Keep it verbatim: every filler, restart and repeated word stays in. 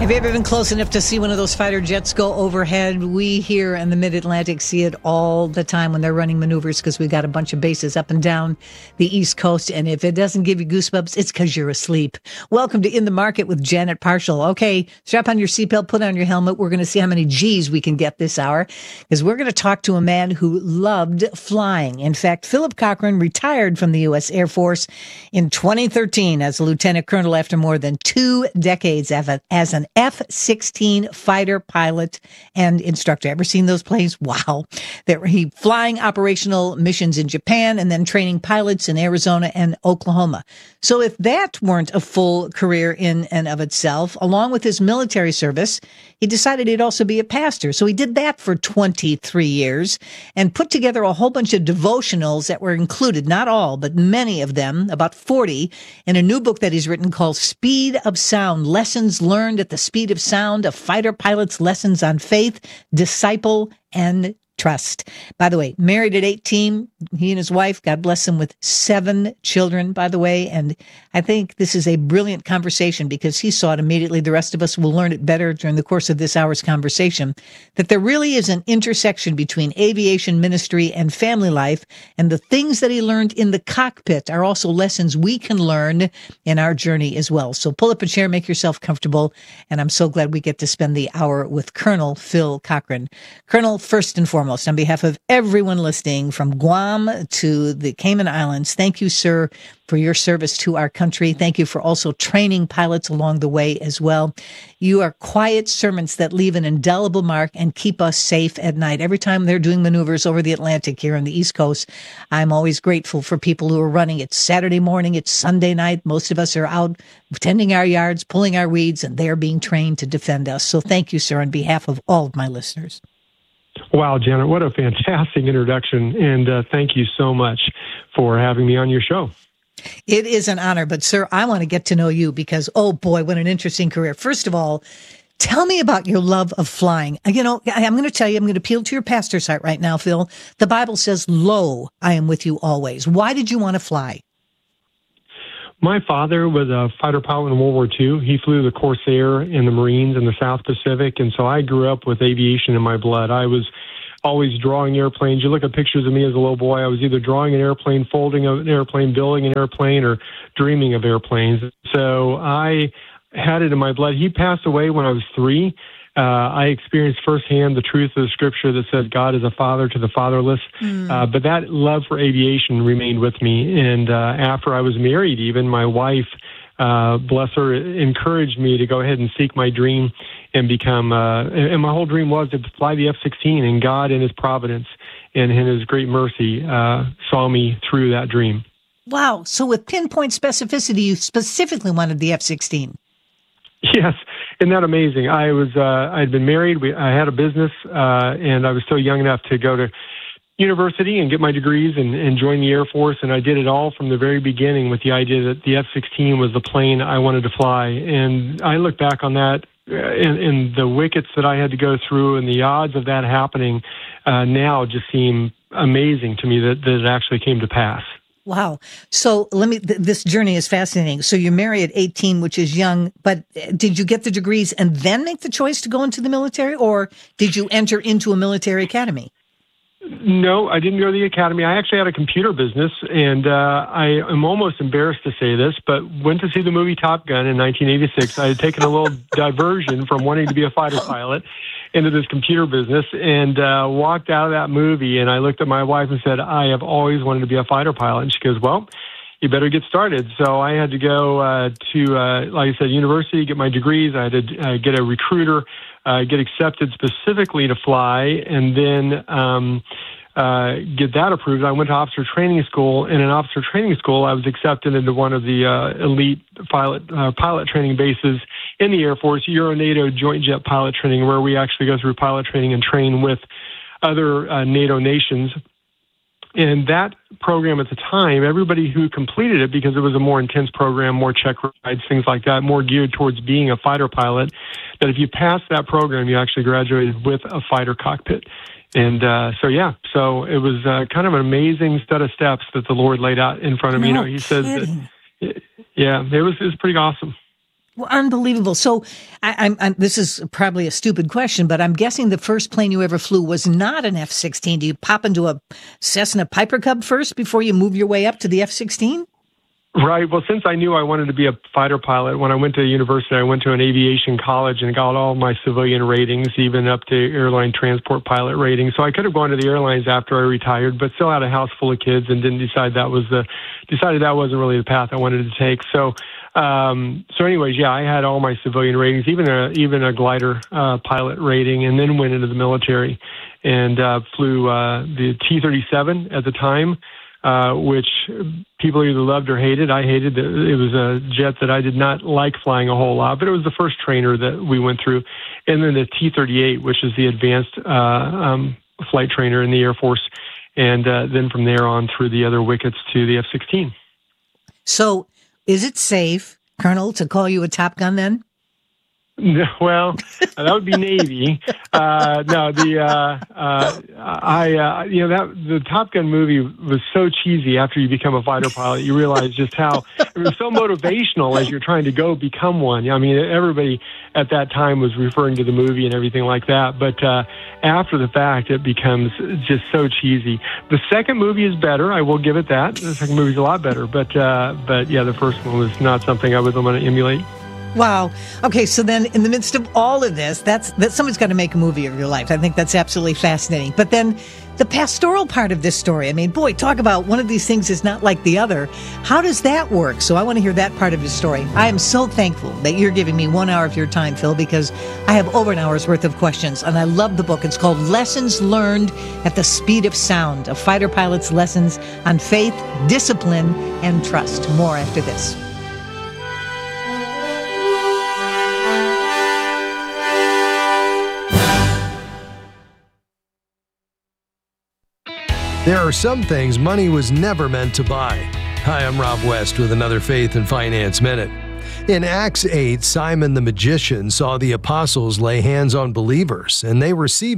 Have you ever been close enough to see one of those fighter jets go overhead? We here in the Mid-Atlantic see it all the time when they're running maneuvers because we've got a bunch of bases up and down the East Coast. And if it doesn't give you goosebumps, it's because you're asleep. Welcome to In the Market with Janet Parshall. Okay, strap on your seatbelt, put on your helmet. We're going to see how many G's we can get this hour because we're going to talk to a man who loved flying. In fact, Philip Cochran retired from the U S Air Force in twenty thirteen as a lieutenant colonel after more than two decades as an F sixteen fighter pilot and instructor. Ever seen those planes? Wow. They're, he flying operational missions in Japan and then training pilots in Arizona and Oklahoma. So if that weren't a full career in and of itself, along with his military service, he decided he'd also be a pastor. So he did that for twenty-three years and put together a whole bunch of devotionals that were included, not all, but many of them, about forty, in a new book that he's written called Speed of Sound, Lessons Learned at the Speed of Sound, a fighter pilot's lessons on faith, disciple, and trust. By the way, married at eighteen, he and his wife, God bless them, with seven children, by the way. And I think this is a brilliant conversation because he saw it immediately. The rest of us will learn it better during the course of this hour's conversation, that there really is an intersection between aviation ministry and family life. And the things that he learned in the cockpit are also lessons we can learn in our journey as well. So pull up a chair, make yourself comfortable. And I'm so glad we get to spend the hour with Colonel Phil Cochran. Colonel, first and foremost, on behalf of everyone listening from Guam to the Cayman Islands, thank you, sir, for your service to our country. Thank you for also training pilots along the way as well. You are quiet servants that leave an indelible mark and keep us safe at night. Every time they're doing maneuvers over the Atlantic here on the East Coast, I'm always grateful for people who are running. It's Saturday morning, it's Sunday night. Most of us are out tending our yards, pulling our weeds, and they're being trained to defend us. So thank you, sir, on behalf of all of my listeners. Wow, Janet, what a fantastic introduction, and uh, thank you so much for having me on your show. It is an honor, but sir, I want to get to know you because, oh boy, what an interesting career. First of all, tell me about your love of flying. You know, I'm going to tell you, I'm going to appeal to your pastor's heart right now, Phil. The Bible says, lo, I am with you always. Why did you want to fly? My father was a fighter pilot in World War Two. He flew the Corsair in the Marines in the South Pacific, and so I grew up with aviation in my blood. I was always drawing airplanes. You look at pictures of me as a little boy, I was either drawing an airplane, folding an airplane, building an airplane, or dreaming of airplanes. So I had it in my blood. He passed away when I was three. Uh, I experienced firsthand the truth of the scripture that says God is a father to the fatherless. Mm. Uh, but that love for aviation remained with me. And uh, after I was married, even my wife, uh, bless her, encouraged me to go ahead and seek my dream and become, uh, and my whole dream was to fly the F sixteen, and God in his providence and in his great mercy uh, saw me through that dream. Wow. So with pinpoint specificity, you specifically wanted the F sixteen. Yes. Isn't that amazing? I was, uh, I'd been married. We, I had a business, uh, and I was still young enough to go to university and get my degrees and, and join the Air Force. And I did it all from the very beginning with the idea that the F sixteen was the plane I wanted to fly. And I look back on that uh, and, and the wickets that I had to go through and the odds of that happening uh, now just seem amazing to me that, that it actually came to pass. Wow. So let me, th- this journey is fascinating. So you're married at eighteen, which is young, but did you get the degrees and then make the choice to go into the military, or did you enter into a military academy? No, I didn't go to the academy. I actually had a computer business, and uh, I am almost embarrassed to say this, but went to see the movie Top Gun in nineteen eighty-six. I had taken a little diversion from wanting to be a fighter pilot into this computer business, and uh, walked out of that movie, and I looked at my wife and said, I have always wanted to be a fighter pilot. And she goes, well, you better get started. So I had to go uh, to, uh, like I said, university, get my degrees. I had to uh, get a recruiter, uh, get accepted specifically to fly, and then um, uh, get that approved. I went to officer training school, and in officer training school, I was accepted into one of the uh, elite pilot uh, pilot training bases in the Air Force, Euro-NATO Joint Jet Pilot Training, where we actually go through pilot training and train with other uh, NATO nations. And that program at the time, everybody who completed it, because it was a more intense program, more check rides, things like that, more geared towards being a fighter pilot, that if you passed that program, you actually graduated with a fighter cockpit. And uh, so, yeah, so it was uh, kind of an amazing set of steps that the Lord laid out in front of me. No you know, He says kidding. that, yeah, it was, it was pretty awesome. Well, unbelievable. So I, I'm, I'm, this is probably a stupid question, but I'm guessing the first plane you ever flew was not an F sixteen. Do you pop into a Cessna Piper Cub first before you move your way up to the F sixteen? Right. Well, since I knew I wanted to be a fighter pilot, when I went to university, I went to an aviation college and got all my civilian ratings, even up to airline transport pilot ratings. So I could have gone to the airlines after I retired, but still had a house full of kids and didn't decide that was the decided that wasn't really the path I wanted to take. So, um, so anyways, yeah, I had all my civilian ratings, even a even a glider uh, pilot rating, and then went into the military and uh, flew uh, the T thirty-seven at the time. Uh, which people either loved or hated. I hated it. It was a jet that I did not like flying a whole lot, but it was the first trainer that we went through. And then the T thirty-eight, which is the advanced uh, um, flight trainer in the Air Force. And uh, then from there on through the other wickets to the F sixteen. So is it safe, Colonel, to call you a Top Gun then? No, well, that would be Navy. Uh, no, the uh, uh, I uh, you know that the Top Gun movie was so cheesy. After you become a fighter pilot, you realize just how it was so motivational as you're trying to go become one. I mean, everybody at that time was referring to the movie and everything like that. But uh, after the fact, it becomes just so cheesy. The second movie is better. I will give it that. The second movie is a lot better. But uh, but yeah, the first one was not something I was going to emulate. Wow. Okay, so then in the midst of all of this, that's that somebody's got to make a movie of your life. I think that's absolutely fascinating. But then the pastoral part of this story, I mean, boy, talk about one of these things is not like the other. How does that work? So I want to hear that part of your story. I am so thankful that you're giving me one hour of your time, Phil, because I have over an hour's worth of questions, and I love the book. It's called Lessons Learned at the Speed of Sound, a fighter pilot's lessons on faith, discipline, and trust. More after this. There are some things money was never meant to buy. Hi, I'm Rob West with another Faith and Finance Minute. In Acts eight, Simon the magician saw the apostles lay hands on believers, and they received